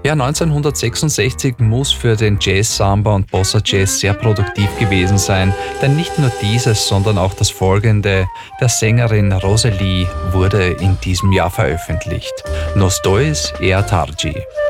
Ja, 1966 muss für den Jazz-Samba und Bossa Jazz sehr produktiv gewesen sein, denn nicht nur dieses, sondern auch das folgende der Sängerin Rosalie wurde in diesem Jahr veröffentlicht. Nos dois e a tarde.